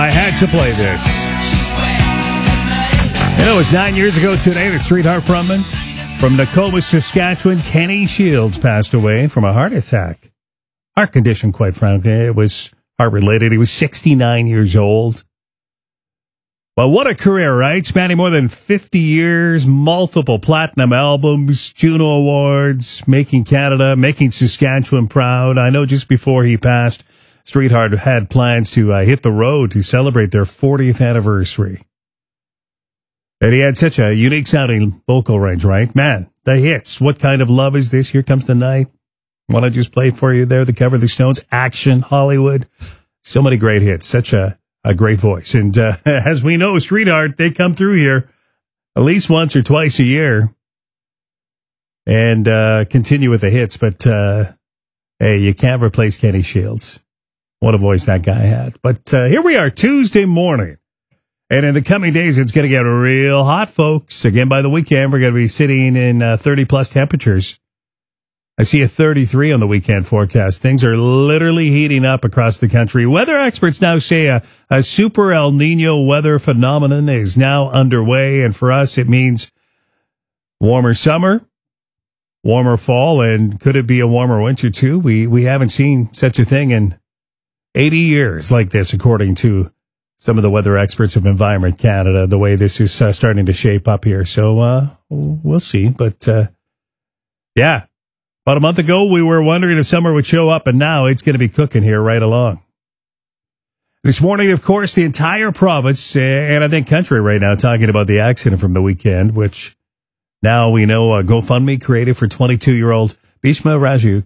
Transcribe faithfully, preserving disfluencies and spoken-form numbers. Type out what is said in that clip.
I had to play this. You know, it was nine years ago today that Streetheart frontman from Nokomis, Saskatchewan, Kenny Shields, passed away from a heart attack. Heart condition, quite frankly. It was heart-related. He was sixty-nine years old. But what a career, right? Spanning more than fifty years, multiple platinum albums, Juno Awards, making Canada, making Saskatchewan proud. I know just before he passed, Streetheart had plans to uh, hit the road to celebrate their fortieth anniversary. And he had such a unique sounding vocal range, right? Man, the hits. What Kind of Love Is This? Here Comes the Night. Want to just play for you there? The Cover of the Stones, Action, Hollywood. So many great hits. Such a, a great voice. And uh, as we know, Streetheart, they come through here at least once or twice a year and uh, continue with the hits. But, uh, hey, you can't replace Kenny Shields. What a voice that guy had. But uh, here we are, Tuesday morning. And in the coming days, it's going to get real hot, folks. Again, by the weekend, we're going to be sitting in uh, thirty-plus temperatures. I see a thirty-three on the weekend forecast. Things are literally heating up across the country. Weather experts now say a, a super El Nino weather phenomenon is now underway. And for us, it means warmer summer, warmer fall, and could it be a warmer winter, too? We, we haven't seen such a thing in eighty years like this, according to some of the weather experts of Environment Canada, the way this is uh, starting to shape up here. So uh, we'll see. But uh, yeah, about a month ago, we were wondering if summer would show up, and now it's going to be cooking here right along. This morning, of course, the entire province, and I think country right now, talking about the accident from the weekend, which now we know uh, GoFundMe created for twenty-two-year-old Bhishma Raju